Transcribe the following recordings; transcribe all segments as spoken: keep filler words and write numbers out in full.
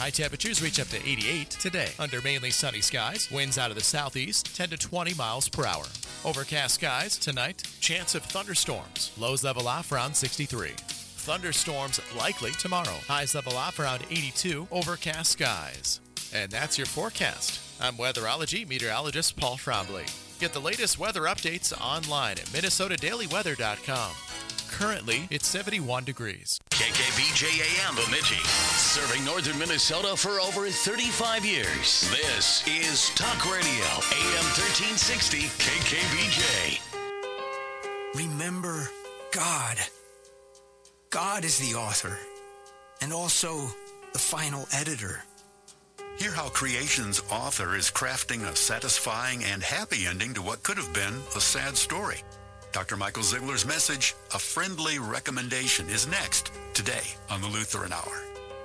High temperatures reach up to eighty-eight today. Under mainly sunny skies, winds out of the southeast, ten to twenty miles per hour. Overcast skies tonight, chance of thunderstorms. Lows level off around sixty-three. Thunderstorms likely tomorrow. Highs level off around eighty-two. Overcast skies. And that's your forecast. I'm weatherology meteorologist Paul Trombley. Get the latest weather updates online at minnesota daily weather dot com. Currently, it's seventy-one degrees. K K B J A M Bemidji, serving northern Minnesota for over thirty-five years. This is Talk Radio, A M thirteen sixty, K K B J. Remember God. God is the author and also the final editor. Hear how creation's author is crafting a satisfying and happy ending to what could have been a sad story. Doctor Michael Ziegler's message, A Friendly Recommendation, is next, today on the Lutheran Hour.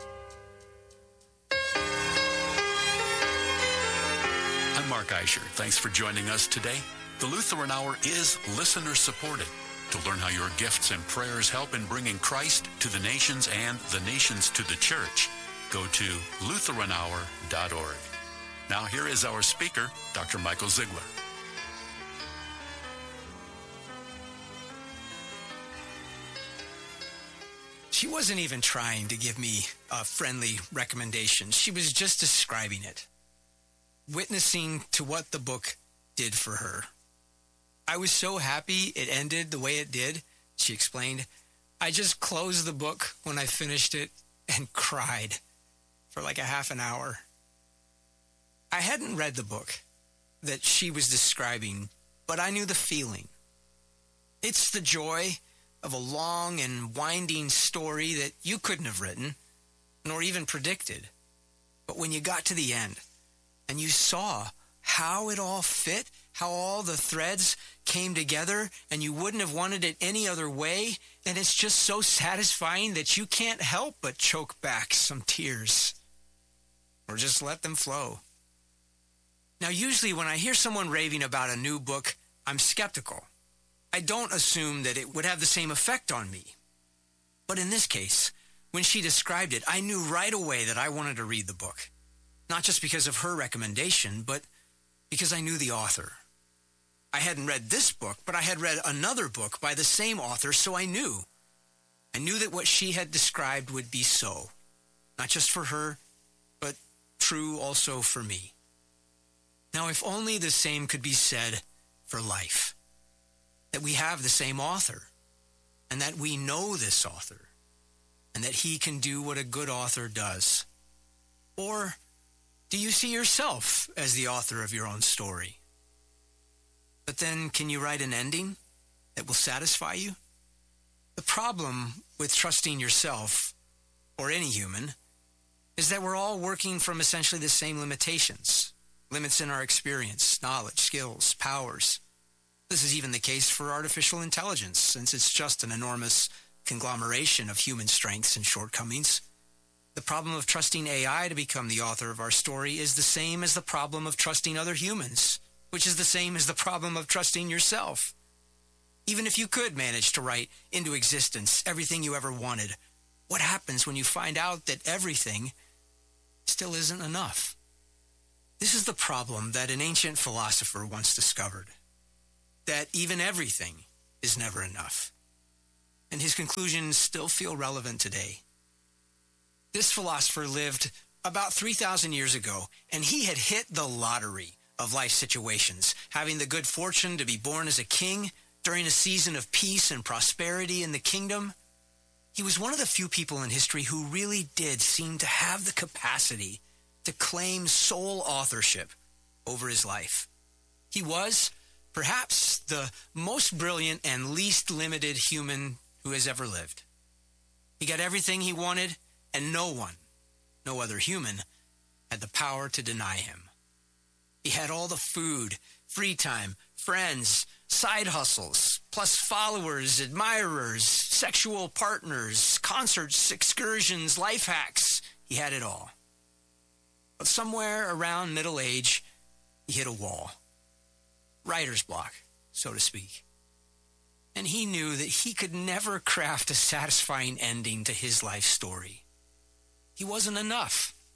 I'm Mark Eicher. Thanks for joining us today. The Lutheran Hour is listener-supported. To learn how your gifts and prayers help in bringing Christ to the nations and the nations to the church, go to lutheran hour dot org. Now here is our speaker, Doctor Michael Ziegler. She wasn't even trying to give me a friendly recommendation. She was just describing it, witnessing to what the book did for her. I was so happy it ended the way it did, she explained. I just closed the book when I finished it and cried for like a half an hour. I hadn't read the book that she was describing, but I knew the feeling. It's the joy of a long and winding story that you couldn't have written, nor even predicted. But when you got to the end, and you saw how it all fit, how all the threads came together, and you wouldn't have wanted it any other way, and it's just so satisfying that you can't help but choke back some tears, or just let them flow. Now, usually when I hear someone raving about a new book, I'm skeptical. I don't assume that it would have the same effect on me. But in this case, when she described it, I knew right away that I wanted to read the book. Not just because of her recommendation, but because I knew the author. I hadn't read this book, but I had read another book by the same author, so I knew. I knew that what she had described would be so. Not just for her, but true also for me. Now, if only the same could be said for life. That we have the same author, and that we know this author, and that he can do what a good author does. Or do you see yourself as the author of your own story? But then, can you write an ending that will satisfy you? The problem with trusting yourself, or any human, is that we're all working from essentially the same limitations. Limits in our experience, knowledge, skills, powers. This is even the case for artificial intelligence, since it's just an enormous conglomeration of human strengths and shortcomings. The problem of trusting A I to become the author of our story is the same as the problem of trusting other humans, which is the same as the problem of trusting yourself. Even if you could manage to write into existence everything you ever wanted, what happens when you find out that everything still isn't enough? This is the problem that an ancient philosopher once discovered, that even everything is never enough. And his conclusions still feel relevant today. This philosopher lived about three thousand years ago, and he had hit the lottery of life situations, having the good fortune to be born as a king during a season of peace and prosperity in the kingdom. He was one of the few people in history who really did seem to have the capacity to claim sole authorship over his life. He was perhaps the most brilliant and least limited human who has ever lived. He got everything he wanted, and no one, no other human, had the power to deny him. He had all the food, free time, friends, side hustles, plus followers, admirers, sexual partners, concerts, excursions, life hacks. He had it all. But somewhere around middle age, he hit a wall. Writer's block, so to speak. And he knew that he could never craft a satisfying ending to his life story. He wasn't enough.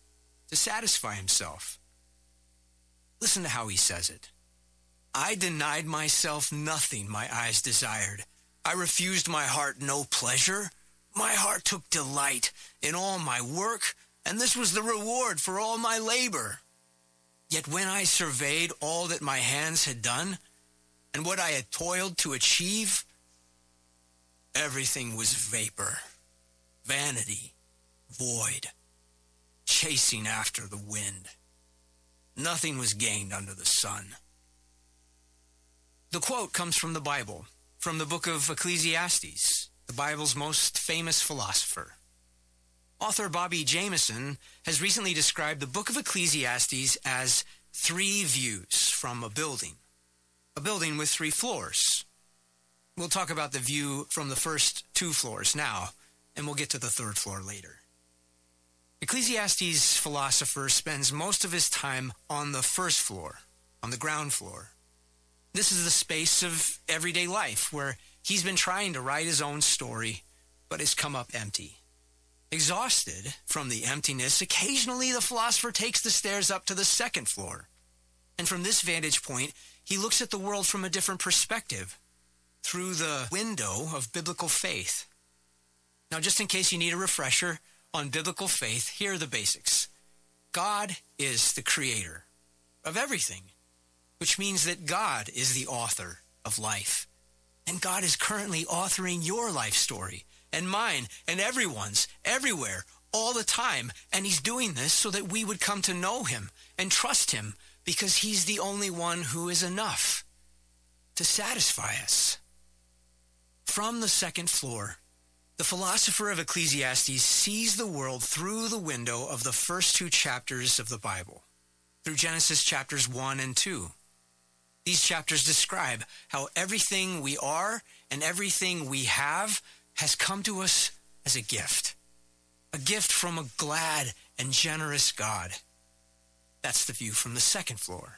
to satisfy himself. Listen to how he says it. I denied myself nothing my eyes desired. I refused my heart no pleasure. My heart took delight in all my work, and this was the reward for all my labor. Yet when I surveyed all that my hands had done, and what I had toiled to achieve, everything was vapor, vanity, void, chasing after the wind. Nothing was gained under the sun. The quote comes from the Bible, from the book of Ecclesiastes, the Bible's most famous philosopher. Author Bobby Jameson has recently described the book of Ecclesiastes as three views from a building, a building with three floors. We'll talk about the view from the first two floors now, and we'll get to the third floor later. Ecclesiastes' philosopher spends most of his time on the first floor, on the ground floor. This is the space of everyday life where he's been trying to write his own story, but has come up empty. Exhausted from the emptiness, occasionally the philosopher takes the stairs up to the second floor. And from this vantage point, he looks at the world from a different perspective, through the window of biblical faith. Now, just in case you need a refresher on biblical faith, here are the basics. God is the creator of everything, which means that God is the author of life. And God is currently authoring your life story, and mine, and everyone's, everywhere, all the time. And he's doing this so that we would come to know him and trust him, because he's the only one who is enough to satisfy us. From the second floor, the philosopher of Ecclesiastes sees the world through the window of the first two chapters of the Bible, through Genesis chapters one and two. These chapters describe how everything we are and everything we have has come to us as a gift, a gift from a glad and generous God. That's the view from the second floor.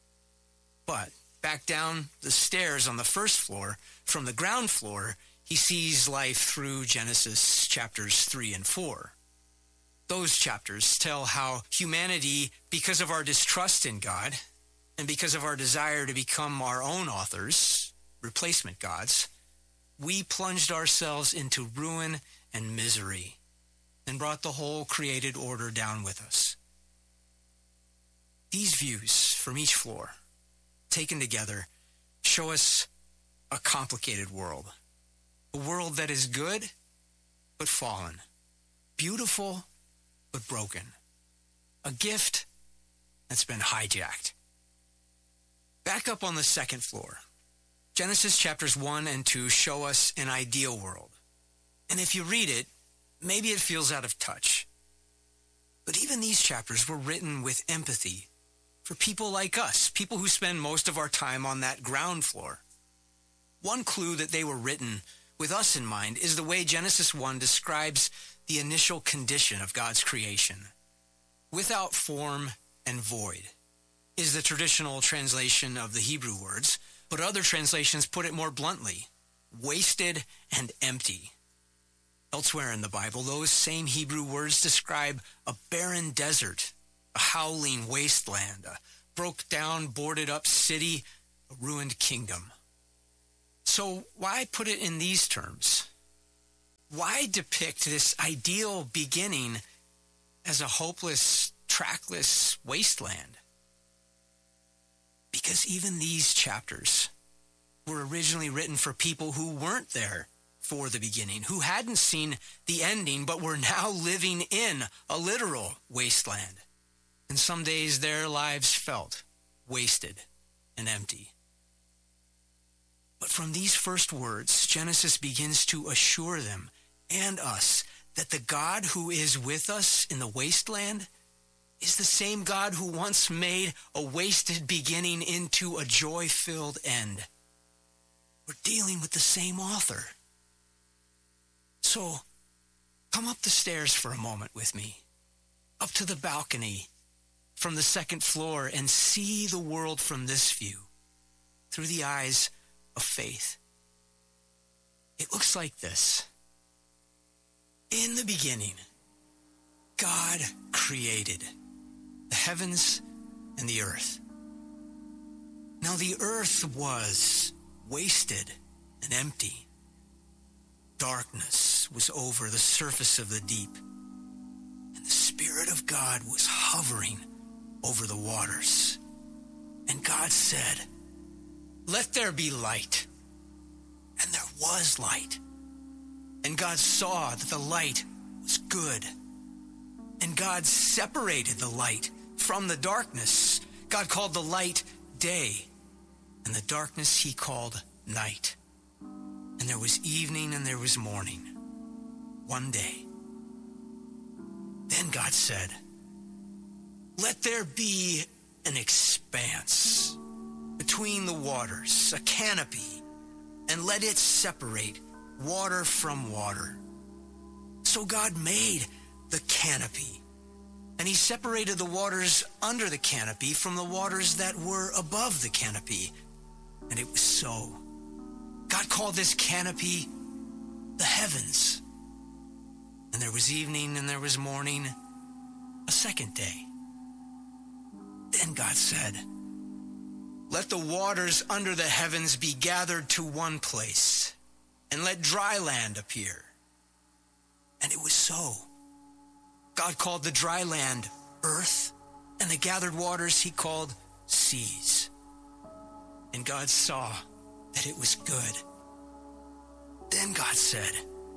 But back down the stairs on the first floor, from the ground floor, he sees life through Genesis chapters three and four. Those chapters tell how humanity, because of our distrust in God, and because of our desire to become our own authors, replacement gods, we plunged ourselves into ruin and misery and brought the whole created order down with us. These views from each floor, taken together, show us a complicated world. A world that is good, but fallen. Beautiful, but broken. A gift that's been hijacked. Back up on the second floor. Genesis chapters one and two show us an ideal world. And if you read it, maybe it feels out of touch. But even these chapters were written with empathy for people like us, people who spend most of our time on that ground floor. One clue that they were written with us in mind is the way Genesis one describes the initial condition of God's creation. Without form and void is the traditional translation of the Hebrew words, but other translations put it more bluntly, wasted and empty. Elsewhere in the Bible, those same Hebrew words describe a barren desert, a howling wasteland, a broke-down, boarded-up city, a ruined kingdom. So why put it in these terms? Why depict this ideal beginning as a hopeless, trackless wasteland? Because even these chapters were originally written for people who weren't there for the beginning, who hadn't seen the ending, but were now living in a literal wasteland. And some days their lives felt wasted and empty. But from these first words, Genesis begins to assure them and us that the God who is with us in the wasteland is the same God who once made a wasted beginning into a joy-filled end. We're dealing with the same author. So, come up the stairs for a moment with me, up to the balcony from the second floor, and see the world from this view, through the eyes of faith. It looks like this. In the beginning, God created the heavens and the earth. Now the earth was wasted and empty. Darkness was over the surface of the deep, and the Spirit of God was hovering over the waters. And God said, "Let there be light." And there was light. And God saw that the light was good. And God separated the light from the darkness. God called the light day, and the darkness he called night. And there was evening and there was morning, one day. Then God said, "Let there be an expanse between the waters, a canopy, and let it separate water from water." So God made the canopy, and he separated the waters under the canopy from the waters that were above the canopy. And it was so. God called this canopy the heavens. And there was evening and there was morning, a second day. Then God said, "Let the waters under the heavens be gathered to one place, and let dry land appear." And it was so. God called the dry land earth, and the gathered waters he called seas. And God saw that it was good. Then God said,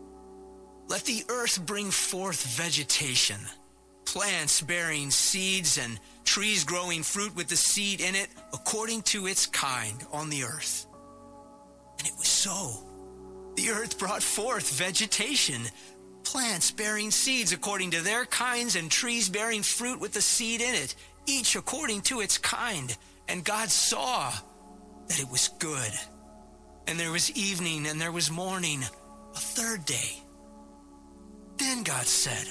"Let the earth bring forth vegetation, plants bearing seeds and trees growing fruit with the seed in it according to its kind on the earth." And it was so. The earth brought forth vegetation, plants bearing seeds according to their kinds, and trees bearing fruit with the seed in it, each according to its kind. And God saw that it was good. And there was evening and there was morning, a third day. Then God said,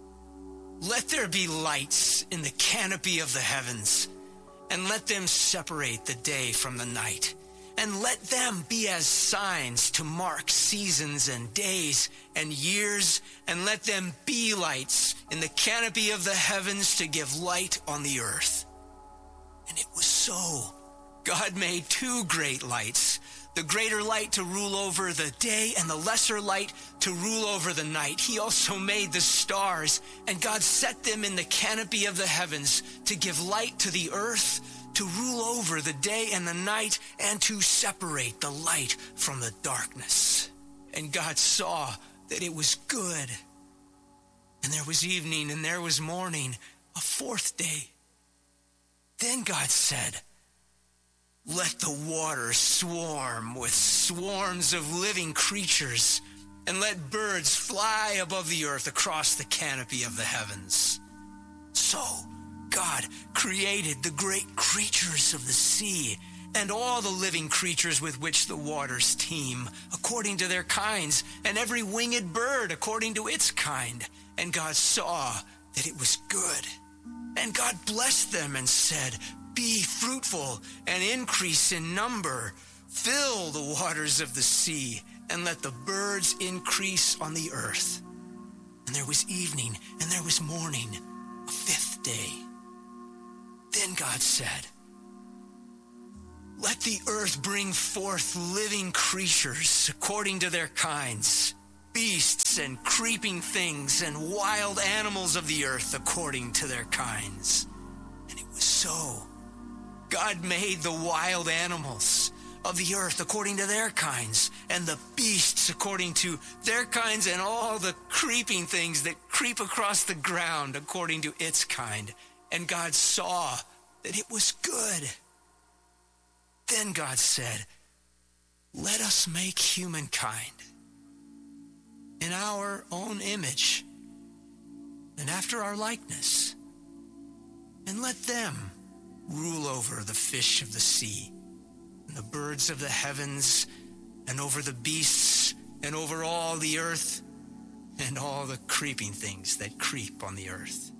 "Let there be lights in the canopy of the heavens, and let them separate the day from the night, and let them be as signs to mark seasons and days and years, and let them be lights in the canopy of the heavens to give light on the earth." And it was so. God made two great lights, the greater light to rule over the day and the lesser light to rule over the night. He also made the stars, and God set them in the canopy of the heavens to give light to the earth, to rule over the day and the night, and to separate the light from the darkness. And God saw that it was good. And there was evening and there was morning, a fourth day. Then God said, "Let the water swarm with swarms of living creatures, and let birds fly above the earth across the canopy of the heavens." So God created the great creatures of the sea, and all the living creatures with which the waters teem, according to their kinds, and every winged bird according to its kind. And God saw that it was good. And God blessed them and said, "Be fruitful and increase in number. Fill the waters of the sea, and let the birds increase on the earth." And there was evening and there was morning, a fifth day. Then God said, "Let the earth bring forth living creatures according to their kinds, beasts and creeping things, and wild animals of the earth according to their kinds." And it was so. God made the wild animals of the earth according to their kinds, and the beasts according to their kinds, and all the creeping things that creep across the ground according to its kind. And God saw that it was good. Then God said, "Let us make humankind in our own image and after our likeness, and let them rule over the fish of the sea, and the birds of the heavens, and over the beasts, and over all the earth, and all the creeping things that creep on the earth."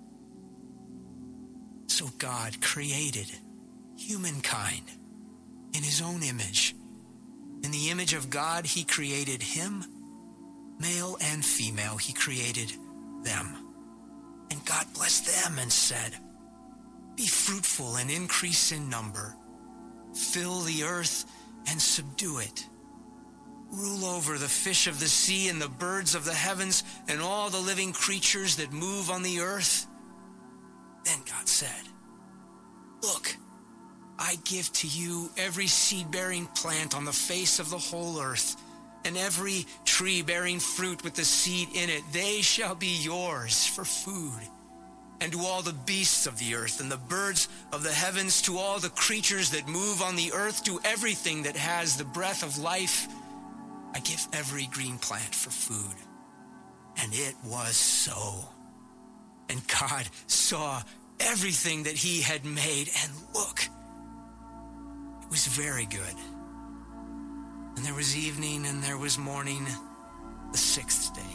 So God created humankind in his own image. In the image of God, he created him. Male and female, he created them. And God blessed them and said, Be fruitful and increase in number. Fill the earth and subdue it. Rule over the fish of the sea and the birds of the heavens and all the living creatures that move on the earth. Then God said, look, I give to you every seed-bearing plant on the face of the whole earth, and every tree bearing fruit with the seed in it. They shall be yours for food. And to all the beasts of the earth and the birds of the heavens, to all the creatures that move on the earth, to everything that has the breath of life, I give every green plant for food. And it was so. And God saw everything that he had made, and look, it was very good. And there was evening and there was morning, the sixth day.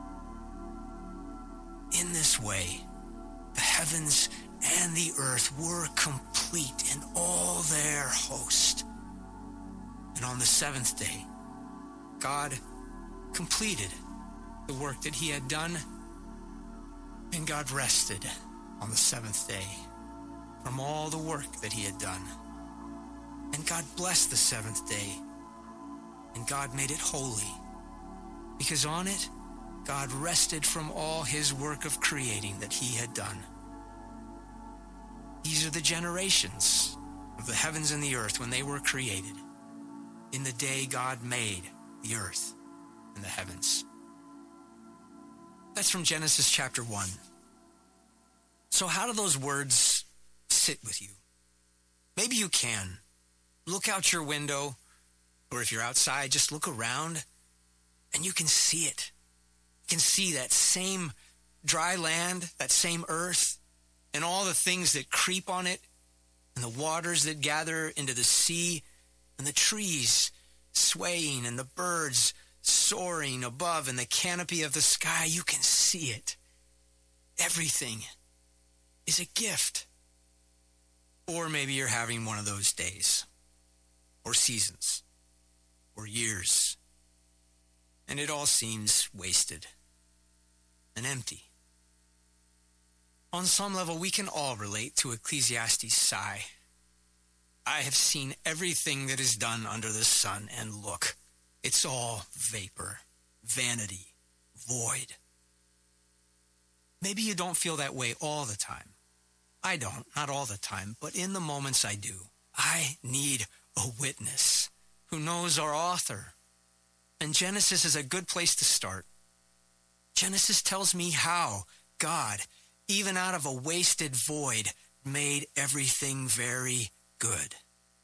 In this way, the heavens and the earth were complete in all their host. And on the seventh day, God completed the work that he had done, and God rested on the seventh day from all the work that he had done. And God blessed the seventh day, and God made it holy, because on it, God rested from all his work of creating that he had done. These are the generations of the heavens and the earth when they were created, in the day God made the earth and the heavens. That's from Genesis chapter one. So how do those words sit with you? Maybe you can. Look out your window, or if you're outside, just look around, and you can see it. You can see that same dry land, that same earth, and all the things that creep on it, and the waters that gather into the sea, and the trees swaying, and the birds soaring above in the canopy of the sky. You can see it. Everything is a gift. Or maybe you're having one of those days, or seasons, or years, and it all seems wasted and empty. On some level, we can all relate to Ecclesiastes' sigh. I have seen everything that is done under the sun, and look, it's all vapor, vanity, void. Maybe you don't feel that way all the time. I don't, not all the time, but in the moments I do. I need a witness who knows our author. And Genesis is a good place to start. Genesis tells me how God, even out of a wasted void, made everything very good.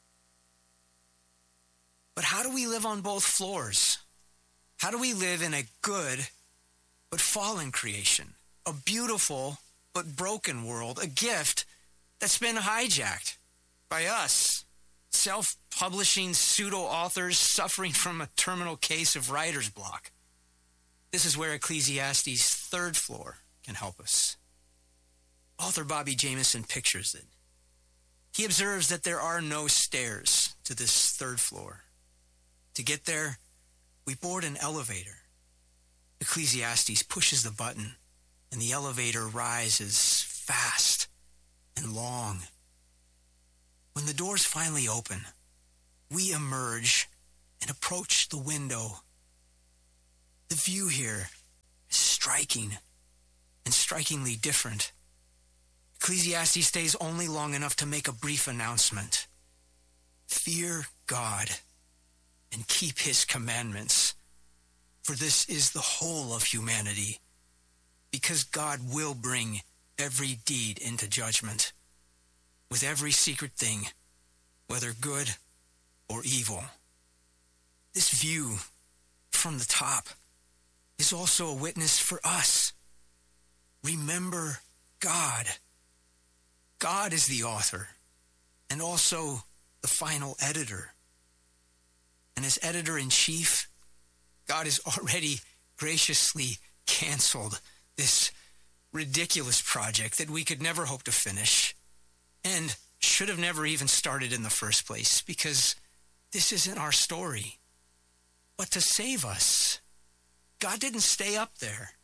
But how do we live on both floors? How do we live in a good but fallen creation? A beautiful but broken world, a gift that's been hijacked by us, self-publishing pseudo-authors suffering from a terminal case of writer's block. This is where Ecclesiastes' third floor can help us. Author Bobby Jamieson pictures it. He observes that there are no stairs to this third floor. To get there, we board an elevator. Ecclesiastes pushes the button, and the elevator rises fast and long. When the doors finally open, we emerge and approach the window. The view here is striking and strikingly different. Ecclesiastes stays only long enough to make a brief announcement. Fear God and keep his commandments, for this is the whole of humanity, because God will bring every deed into judgment, with every secret thing, whether good or evil. This view from the top is also a witness for us. Remember God. God is the author and also the final editor. And as editor-in-chief, God has already graciously canceled this ridiculous project that we could never hope to finish and should have never even started in the first place, because this isn't our story. But to save us, God didn't stay up there.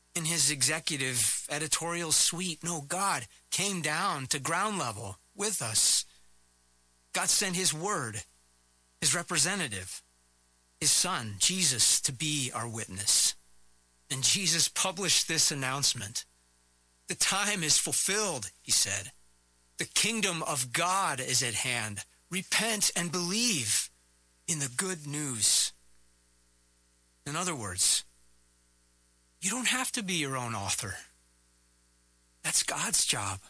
in his executive editorial suite. No, God came down to ground level with us. God sent his word, his representative, his son, Jesus, to be our witness. And Jesus published this announcement. The time is fulfilled, he said. The kingdom of God is at hand. Repent and believe in the good news. In other words, you don't have to be your own author. That's God's job.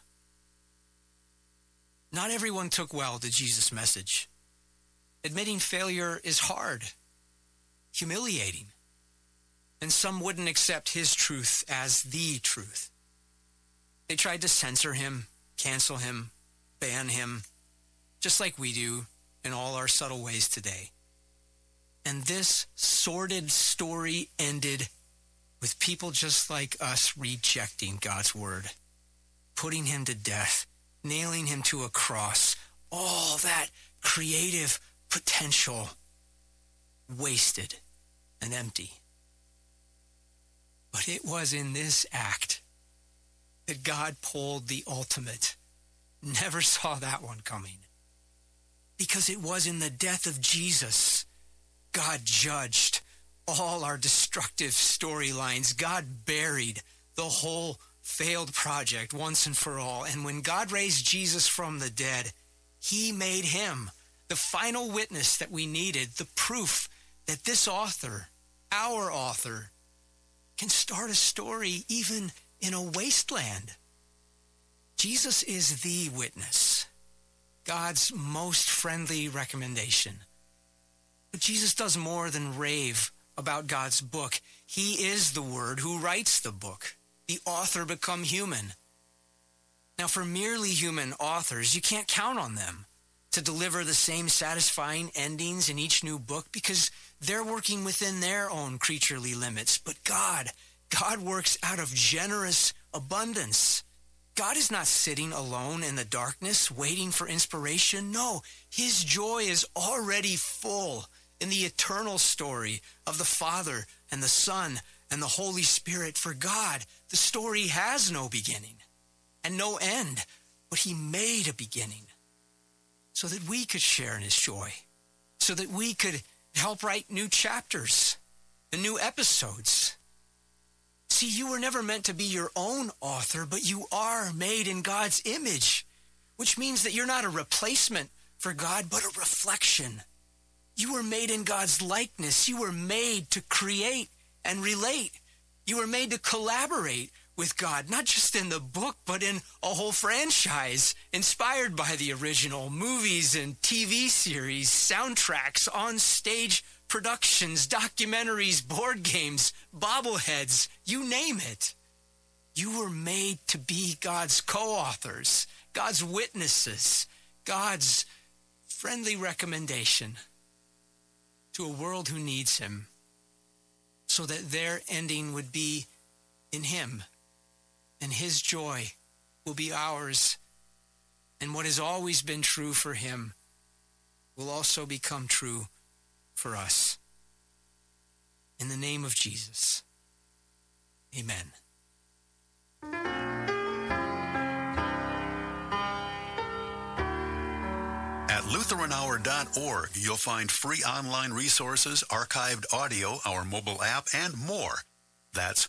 Not everyone took well to Jesus' message. Admitting failure is hard, humiliating, and some wouldn't accept his truth as the truth. They tried to censor him, cancel him, ban him, just like we do in all our subtle ways today. And this sordid story ended with people just like us rejecting God's word, putting him to death, nailing him to a cross. All that creative potential wasted and empty. But it was in this act that God pulled the ultimate. Never saw that one coming. Because it was in the death of Jesus, God judged all our destructive storylines. God buried the whole failed project once and for all. And when God raised Jesus from the dead, he made him the final witness that we needed, the proof that this author, our author, can start a story even in a wasteland. Jesus is the witness, God's most friendly recommendation. But Jesus does more than rave about God's book. He is the Word who writes the book, the author become human. Now, for merely human authors, you can't count on them to deliver the same satisfying endings in each new book because they're working within their own creaturely limits. But God, God works out of generous abundance. God is not sitting alone in the darkness waiting for inspiration. No, his joy is already full in the eternal story of the Father and the Son and the Holy Spirit. For God, the story has no beginning and no end, but he made a beginning so that we could share in his joy, so that we could help write new chapters and new episodes. See, you were never meant to be your own author, but you are made in God's image, which means that you're not a replacement for God, but a reflection. You were made in God's likeness. You were made to create and relate. You were made to collaborate with God, not just in the book, but in a whole franchise inspired by the original, movies and T V series, soundtracks, on-stage productions, documentaries, board games, bobbleheads, you name it. You were made to be God's co-authors, God's witnesses, God's friendly recommendation to a world who needs him, so that their ending would be in him, and his joy will be ours. And what has always been true for him will also become true for us. In the name of Jesus, amen. At Lutheran Hour dot org, you'll find free online resources, archived audio, our mobile app, and more. That's